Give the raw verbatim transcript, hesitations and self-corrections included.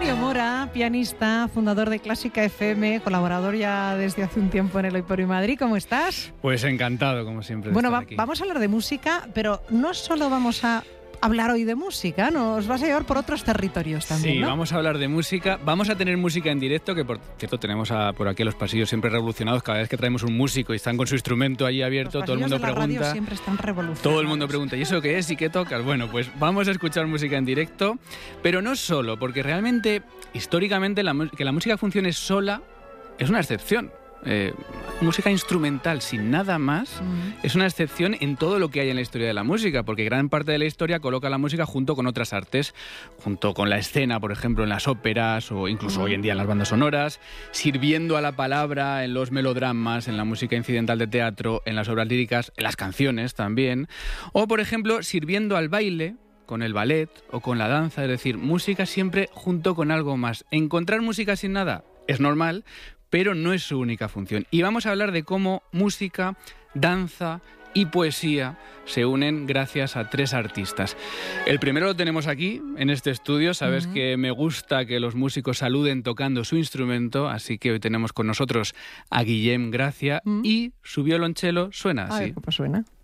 Mario Mora, pianista, fundador de Clásica F M, colaborador ya desde hace un tiempo en el Hoy por Hoy Madrid. ¿Cómo estás? Pues encantado, como siempre. De bueno, estar va, aquí. vamos a hablar de música, pero no solo vamos a hablar hoy de música, nos vas a llevar por otros territorios también, Sí, ¿no? vamos a hablar de música. Vamos a tener música en directo, que por cierto tenemos a, por aquí a los pasillos siempre revolucionados. Cada vez que traemos un músico y están con su instrumento allí abierto, Los todo el mundo pasillos de la radio pregunta. siempre están revolucionados. Todo el mundo pregunta, ¿y eso qué es y qué tocas? Bueno, pues vamos a escuchar música en directo, pero no solo, porque realmente, históricamente, la, que la música funcione sola es una excepción. Eh, música instrumental sin nada más Mm. es una excepción en todo lo que hay en la historia de la música, porque gran parte de la historia coloca la música junto con otras artes, junto con la escena, por ejemplo, en las óperas o incluso Mm. hoy en día en las bandas sonoras, sirviendo a la palabra en los melodramas, en la música incidental de teatro, en las obras líricas, en las canciones también, o por ejemplo, sirviendo al baile, con el ballet o con la danza, es decir, música siempre junto con algo más. Encontrar música sin nada es normal, pero no es su única función. Y vamos a hablar de cómo música, danza y poesía se unen gracias a tres artistas. El primero lo tenemos aquí, en este estudio. Sabes uh-huh. que me gusta que los músicos saluden tocando su instrumento, así que hoy tenemos con nosotros a Guillem Gracia uh-huh. y su violonchelo suena así. A ver, ¿cómo suena?